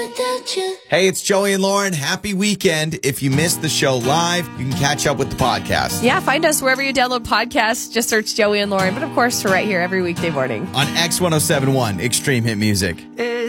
Hey, it's Joey and Lauren. Happy weekend. If you missed the show live, you can catch up with the podcast. Yeah, find us wherever you download podcasts. Just search Joey and Lauren. But of course, we're right here every weekday morning. On X1071, Extreme Hit Music.